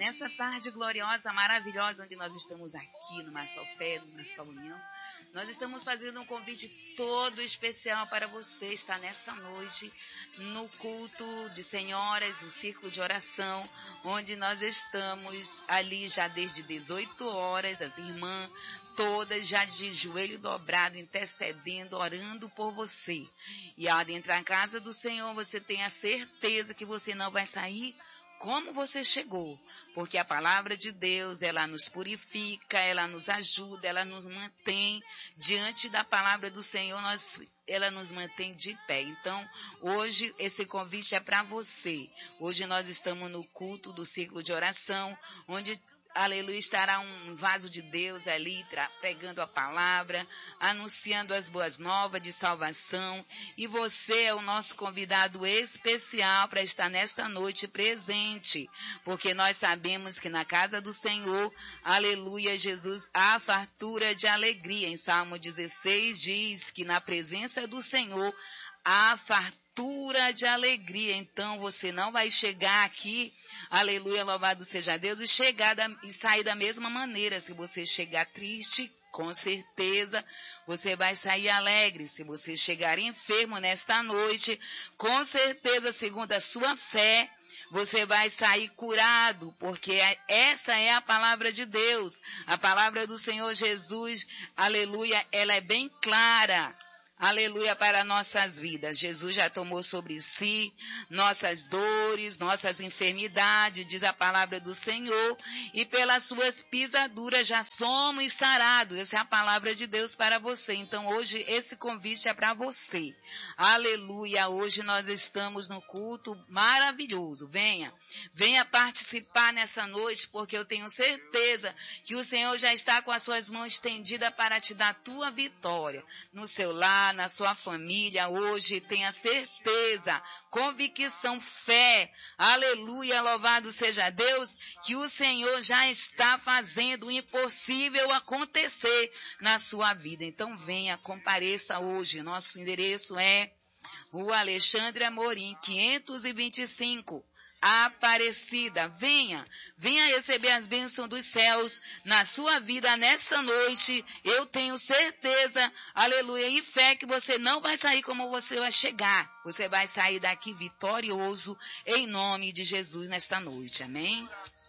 nessa tarde gloriosa, maravilhosa, onde nós estamos aqui numa só fé, numa só união, nós estamos fazendo um convite todo especial para você estar nesta noite no culto de senhoras, no círculo de oração, onde nós estamos ali já desde 18 horas, as irmãs todas já de joelho dobrado, intercedendo, orando por você. E ao adentrar a casa do Senhor, você tem a certeza que você não vai sair como você chegou, porque a palavra de Deus, ela nos purifica, ela nos ajuda, ela nos mantém diante da palavra do Senhor, ela nos mantém de pé. Então, hoje esse convite é para você. Hoje nós estamos no culto do círculo de oração, onde aleluia, estará um vaso de Deus ali, pregando a palavra, anunciando as boas novas de salvação. E você é o nosso convidado especial para estar nesta noite presente. Porque nós sabemos que na casa do Senhor, aleluia, Jesus, há fartura de alegria. Em Salmo 16 diz que na presença do Senhor há fartura de alegria. Então você não vai chegar aqui, aleluia, louvado seja Deus, e sair da mesma maneira. Se você chegar triste, com certeza você vai sair alegre. Se você chegar enfermo nesta noite, com certeza, segundo a sua fé, você vai sair curado, porque essa é a palavra de Deus. A palavra do Senhor Jesus, aleluia, ela é bem clara. Aleluia, para nossas vidas. Jesus já tomou sobre si nossas dores, nossas enfermidades, diz a palavra do Senhor, e pelas suas pisaduras já somos sarados. Essa é a palavra de Deus para você. Então hoje esse convite é para você. Aleluia, hoje nós estamos no culto maravilhoso. Venha participar nessa noite, porque eu tenho certeza que o Senhor já está com as suas mãos estendidas para te dar a tua vitória no seu lar, na sua família. Hoje tenha certeza, convicção, fé, aleluia, louvado seja Deus, que o Senhor já está fazendo o impossível acontecer na sua vida. Então venha, compareça hoje. Nosso endereço é Rua Alexandre Amorim, 525, Aparecida. Venha receber as bênçãos dos céus na sua vida nesta noite. Eu tenho certeza, aleluia, e fé que você não vai sair como você vai chegar. Você vai sair daqui vitorioso em nome de Jesus nesta noite. Amém?